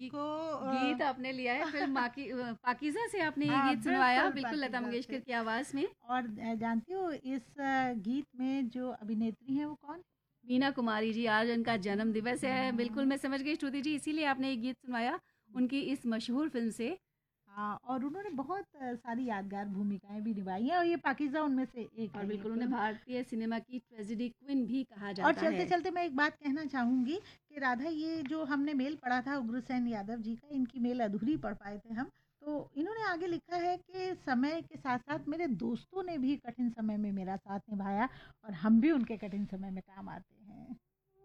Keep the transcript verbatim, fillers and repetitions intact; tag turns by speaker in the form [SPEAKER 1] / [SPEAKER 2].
[SPEAKER 1] को अ,
[SPEAKER 2] गीत आपने लिया है फिल्म माकी पाकीज़ा से आपने ये
[SPEAKER 1] हाँ
[SPEAKER 2] गीत सुनवाया,
[SPEAKER 1] बिल्कुल
[SPEAKER 2] बिल्कुल लता
[SPEAKER 1] पाकिज़ा
[SPEAKER 2] मंगेशकर
[SPEAKER 1] से।
[SPEAKER 2] की आवाज़ में।
[SPEAKER 1] और अ, जानती हो इस अ, गीत में जो अभिनेत्री हैं वो कौन?
[SPEAKER 2] मीना कुमारी जी, आज उनका जन्म दिवस है। बिल्कुल
[SPEAKER 1] हम्म,
[SPEAKER 2] मैं समझ गई श्रुति जी, इसीलिए आपने ये गीत सुनवाया उनकी इस मशहूर फ़िल्म से।
[SPEAKER 1] हाँ, और उन्होंने बहुत अ, सारी यादगार भूमिकाएं भी निभाई हैं और ये पाकीज़ा उनमें से एक
[SPEAKER 2] और
[SPEAKER 1] है ये
[SPEAKER 2] बिल्कुल उन्हें
[SPEAKER 1] फिल्म।
[SPEAKER 2] भारतीय सिनेमा की ट्रेजेडी क्वीन भी कहा
[SPEAKER 1] और
[SPEAKER 2] जाता
[SPEAKER 1] चलते
[SPEAKER 2] है।
[SPEAKER 1] चलते मैं एक बात कहना चाहूंगी कि राधा, ये जो हमने मेल पढ़ा था उग्रसेन यादव जी का, इनकी मेल अधूरी पढ़ पाए थे हम। तो इन्होंने आगे लिखा है कि समय के साथ साथ मेरे दोस्तों ने भी कठिन समय में मेरा साथ निभाया और हम भी उनके कठिन समय में काम आते